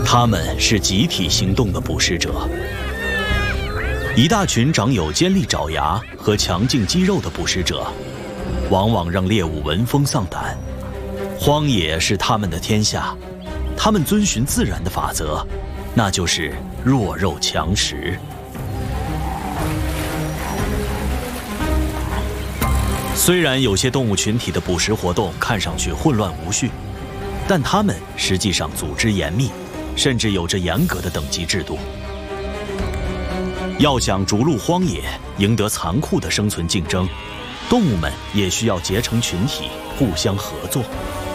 它们是集体行动的捕食者。一大群长有尖利爪牙和强劲肌肉的捕食者，往往让猎物闻风丧胆。荒野是他们的天下，他们遵循自然的法则，那就是弱肉强食。虽然有些动物群体的捕食活动看上去混乱无序，但它们实际上组织严密，甚至有着严格的等级制度。要想逐鹿荒野，赢得残酷的生存竞争，动物们也需要结成群体，互相合作。